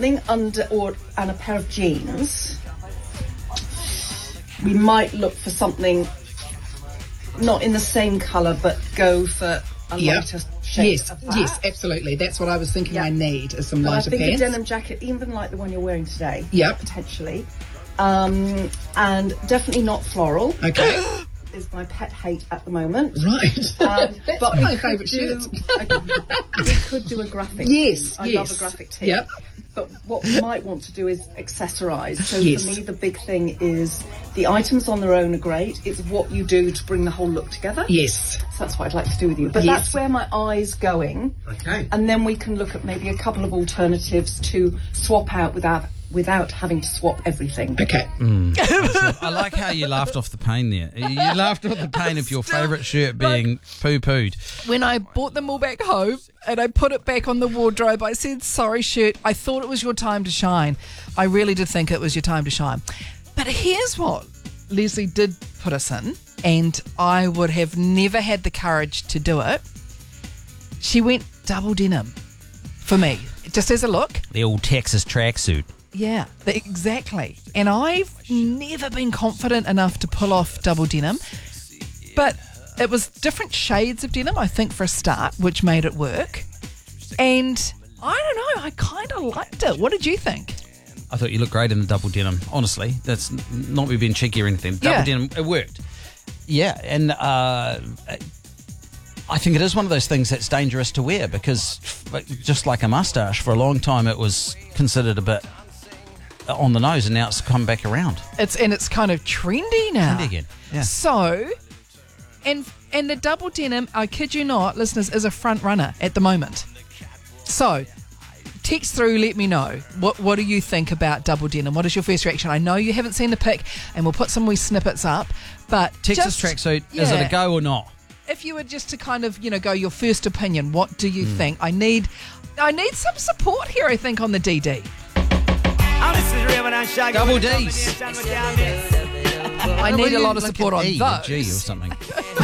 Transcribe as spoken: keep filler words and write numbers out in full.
something under or and a pair of jeans, we might look for something not in the same colour, but go for a Yep. lighter shade. Yes, of that. yes, absolutely. That's what I was thinking. Yeah. I need is some But lighter I think pants. a denim jacket, even like the one you're wearing today, Yep. potentially, um, and definitely not floral. Okay. Is my pet hate at the moment. Right. Um, That's but my we could favourite do- shirt. We could do a graphic. Yes, I yes. love a graphic tee. Yep. But what we might want to do is accessorise. So Yes. for me, the big thing is the items on their own are great. It's what you do to bring the whole look together. Yes. So that's what I'd like to do with you. But Yes. that's where my eye's going. Okay. And then we can look at maybe a couple of alternatives to swap out without without having to swap everything. Okay. I like how you laughed off the pain there. You laughed off the pain of your favourite shirt being poo-pooed. When I brought them all back home and I put it back on the wardrobe, I said, sorry, shirt, I thought it was your time to shine. I really did think it was your time to shine. But here's what Leslie did put us in, and I would have never had the courage to do it. She went double denim for me, just as a look. The old Texas tracksuit. Yeah, th- exactly. And I've never been confident enough to pull off double denim. But it was different shades of denim, I think, for a start, which made it work. And I don't know, I kind of liked it. What did you think? I thought you looked great in the double denim. Honestly, that's n- not me being cheeky or anything. Double Yeah. denim, it worked. Yeah, and uh, I think it is one of those things that's dangerous to wear because, f- just like a moustache, for a long time it was considered a bit on the nose, and now it's come back around. It's and it's kind of trendy now. Trendy again, yeah. So, and and the double denim, I kid you not, listeners, is a front runner at the moment. So, text through, let me know. What what do you think about double denim? What is your first reaction? I know you haven't seen the pic, and we'll put some wee snippets up. But Texas just, tracksuit, is it yeah. a go or not? If you were just to kind of, you know, go your first opinion, what do you think? I need, I need some support here. I think on the D D. Double D's. I need a lot of support on E, a those. G or something.